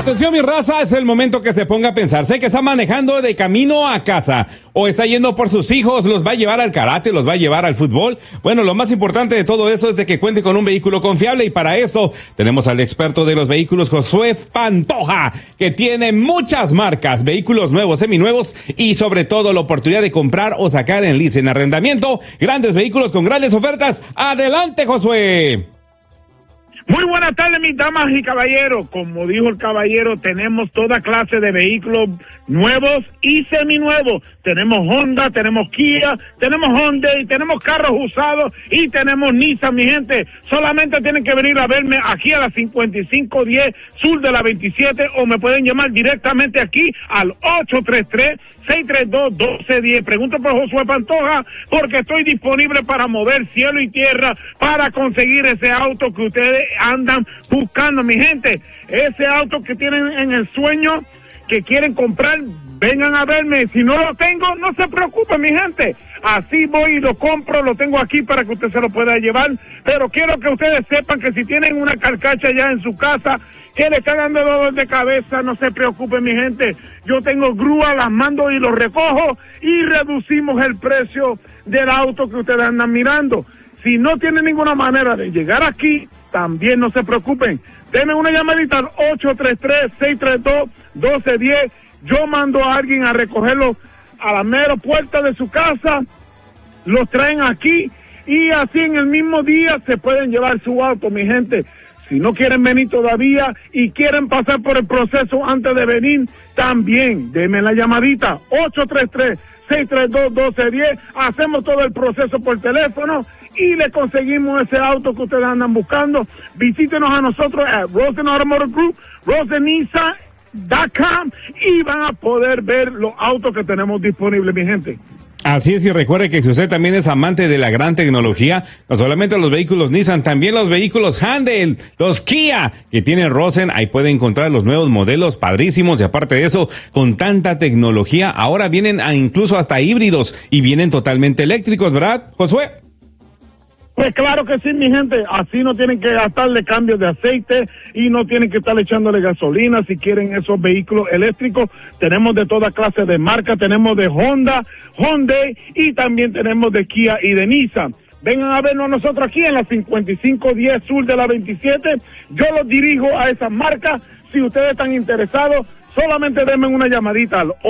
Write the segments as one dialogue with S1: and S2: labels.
S1: Atención, mi raza, es el momento que se ponga a pensar. Sé que está manejando de camino a casa o está yendo por sus hijos, los va a llevar al karate, los va a llevar al fútbol. Bueno, lo más importante de todo eso es de que cuente con un vehículo confiable, y para esto tenemos al experto de los vehículos, Josué Pantoja, que tiene muchas marcas, vehículos nuevos, seminuevos y sobre todo la oportunidad de comprar o sacar en lease, en arrendamiento, grandes vehículos con grandes ofertas. Adelante, Josué.
S2: Muy buenas tardes, mis damas y caballeros. Como dijo el caballero, tenemos toda clase de vehículos nuevos y seminuevos. Tenemos Honda, tenemos Kia, tenemos Hyundai, tenemos carros usados y tenemos Nissan, mi gente. Solamente tienen que venir a verme aquí a la 5510 sur de la 27, o me pueden llamar directamente aquí al 833-632-1210. Pregunto por Josué Pantoja porque estoy disponible para mover cielo y tierra para conseguir ese auto que ustedes andan buscando, mi gente. Ese auto que tienen en el sueño, que quieren comprar, vengan a verme. Si no lo tengo, no se preocupen, mi gente. Así voy y lo compro, lo tengo aquí para que usted se lo pueda llevar. Pero quiero que ustedes sepan que si tienen una carcacha ya en su casa que le está dando dolor de cabeza, no se preocupen, mi gente. Yo tengo grúa, las mando y los recojo y reducimos el precio del auto que ustedes andan mirando. Si no tienen ninguna manera de llegar aquí, también no se preocupen. Denme una llamadita al 833-632-1210. Yo mando a alguien a recogerlo a la mera puerta de su casa, los traen aquí y así en el mismo día se pueden llevar su auto, mi gente. Si no quieren venir todavía y quieren pasar por el proceso antes de venir, también denme la llamadita 833-632-1210. Hacemos todo el proceso por teléfono y le conseguimos ese auto que ustedes andan buscando. Visítenos a nosotros a Rosen Automotive Group, rosenisa.com, y van a poder ver los autos que tenemos disponibles, mi gente.
S1: Así es, y recuerde que si usted también es amante de la gran tecnología, no solamente los vehículos Nissan, también los vehículos Hyundai, los Kia, que tienen Rosen, ahí puede encontrar los nuevos modelos padrísimos, y aparte de eso, con tanta tecnología, ahora vienen a incluso hasta híbridos, y vienen totalmente eléctricos, ¿verdad, Josué?
S2: Pues claro que sí, mi gente, así no tienen que gastarle cambios de aceite y no tienen que estar echándole gasolina si quieren esos vehículos eléctricos. Tenemos de toda clase de marca, tenemos de Honda, Hyundai y también tenemos de Kia y de Nissan. Vengan a vernos a nosotros aquí en la 5510 sur de la 27. Yo los dirijo a esas marcas. Si ustedes están interesados, solamente denme una llamadita al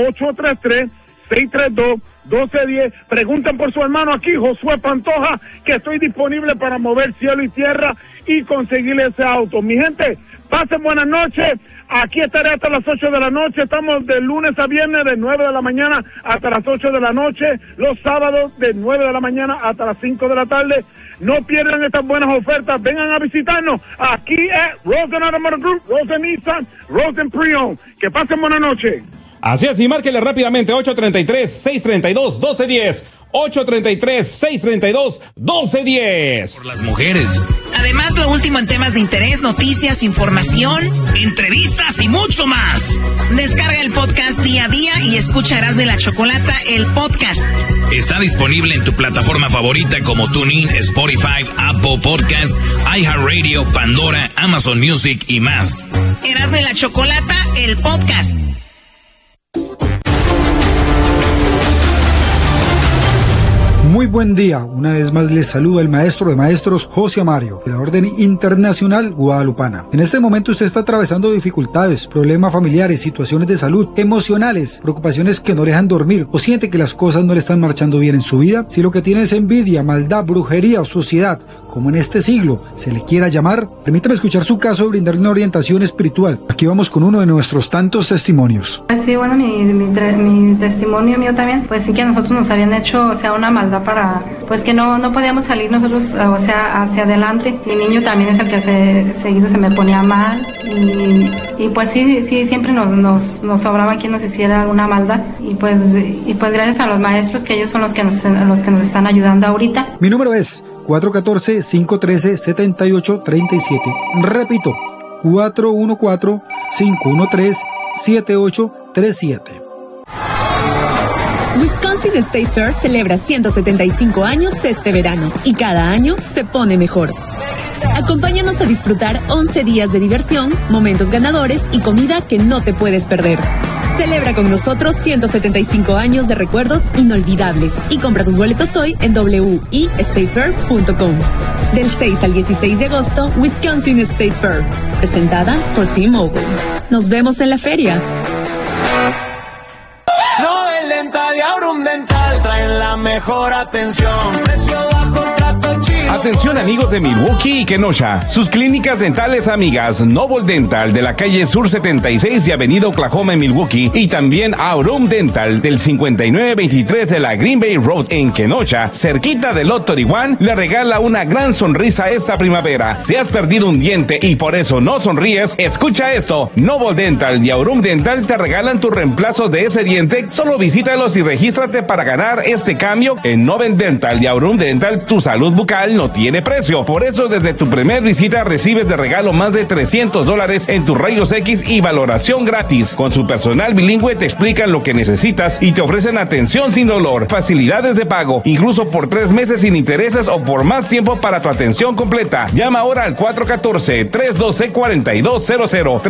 S2: 833-632-1210. Pregunten por su hermano aquí, Josué Pantoja, que estoy disponible para mover cielo y tierra y conseguirle ese auto. Mi gente, pasen buenas noches. Aquí estaré hasta las 8 de la noche. Estamos de lunes a viernes de 9 de la mañana hasta las 8 de la noche. Los sábados de 9 de la mañana hasta las 5 de la tarde. No pierdan estas buenas ofertas. Vengan a visitarnos aquí en Rosen Automotive Group, Rosen Nissan, Rosen Pre-Owned. Que pasen buenas noches.
S1: Así es, y márquele rápidamente 833-632-1210. 833-632-1210.
S3: Por las mujeres.
S4: Además, lo último en temas de interés, noticias, información,
S3: entrevistas y mucho más.
S4: Descarga el podcast día a día y escucharás de La Chocolata, el podcast.
S3: Está disponible en tu plataforma favorita como TuneIn, Spotify, Apple Podcasts, iHeartRadio, Pandora, Amazon Music y más.
S4: Erasmo y La Chocolata, el podcast.
S5: Muy buen día, una vez más les saluda el maestro de maestros José Mario, de la Orden Internacional Guadalupana. En este momento usted está atravesando dificultades, problemas familiares, situaciones de salud, emocionales, preocupaciones que no le dejan dormir, o siente que las cosas no le están marchando bien en su vida. Si lo que tiene es envidia, maldad, brujería o suciedad, como en este siglo se le quiera llamar, permítame escuchar su caso y brindarle una orientación espiritual. Aquí vamos con uno de nuestros tantos testimonios.
S6: Sí, bueno, mi testimonio mío también, pues sí que a nosotros nos habían hecho, una maldad para, pues que no podíamos salir nosotros, hacia adelante. Mi niño también es el que seguido se me ponía mal y pues sí, siempre nos sobraba quien nos hiciera alguna maldad y pues gracias a los maestros, que ellos son los que nos están ayudando ahorita.
S5: Mi número es 414-513-7837. Repito, 414-513-7837.
S7: Wisconsin State Fair celebra 175 años este verano y cada año se pone mejor. Acompáñanos a disfrutar 11 días de diversión, momentos ganadores y comida que no te puedes perder. Celebra con nosotros 175 años de recuerdos inolvidables y compra tus boletos hoy en wistatefair.com. Del 6 al 16 de agosto, Wisconsin State Fair, presentada por T-Mobile. Nos vemos en la feria.
S8: Nobel Dental y Aurum Dental traen la mejor atención. Precio bajo, trato chido.
S1: Atención amigos de Milwaukee y Kenosha, sus clínicas dentales amigas Noble Dental de la calle Sur 76 y Avenida Oklahoma en Milwaukee y también Aurum Dental del 5923 de la Green Bay Road en Kenosha, cerquita de Lot 31, le regala una gran sonrisa esta primavera. Si has perdido un diente y por eso no sonríes, escucha esto, Noble Dental y Aurum Dental te regalan tu reemplazo de ese diente. Solo visítalos y regístrate para ganar este cambio en Noble Dental y Aurum Dental. Tu salud bucal no tiene precio. Por eso desde tu primer visita recibes de regalo más de $300 en tus rayos X y valoración gratis. Con su personal bilingüe te explican lo que necesitas y te ofrecen atención sin dolor, facilidades de pago, incluso por 3 meses sin intereses o por más tiempo para tu atención completa. Llama ahora al 414-312-4200.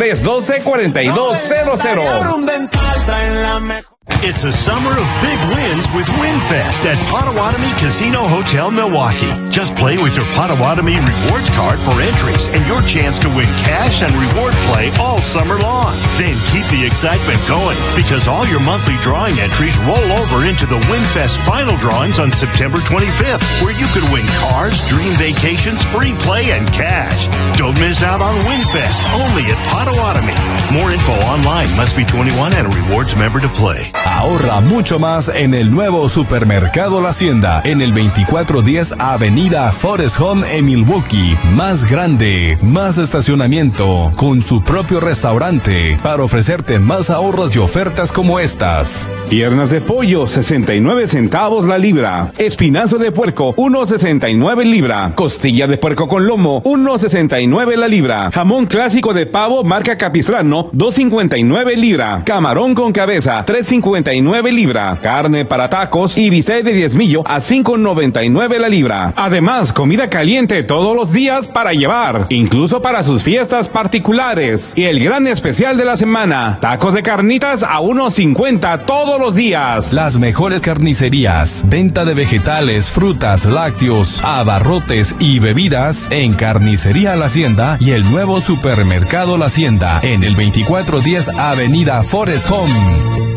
S1: 312-4200.
S9: It's a summer of big wins with WinFest at Potawatomi Casino Hotel Milwaukee. Just play with your Potawatomi rewards card for entries and your chance to win cash and reward play all summer long. Then keep the excitement going because all your monthly drawing entries roll over into the WinFest final drawings on September 25th, where you could win cars, dream vacations, free play, and cash. Don't miss out on WinFest only at Potawatomi. More info online. Must be 21 and a rewards member to play.
S10: Ahorra mucho más en el nuevo supermercado La Hacienda, en el 2410 Avenida Forest Home en Milwaukee. Más grande, más estacionamiento, con su propio restaurante, para ofrecerte más ahorros y ofertas como estas.
S1: Piernas de pollo, 69 centavos la libra. Espinazo de puerco, 1.69 libra. Costilla de puerco con lomo, 1.69 la libra. Jamón clásico de pavo marca Capistrano, 2.59 libra. Camarón con cabeza, 3.59 libra. Carne para tacos y bistec de diezmillo a 5.99 la libra. Además, comida caliente todos los días para llevar, incluso para sus fiestas particulares. Y el gran especial de la semana, tacos de carnitas a 1.50 todos los días.
S10: Las mejores carnicerías, venta de vegetales, frutas, lácteos, abarrotes y bebidas en Carnicería La Hacienda y el nuevo supermercado La Hacienda en el 2410 Avenida Forest Home.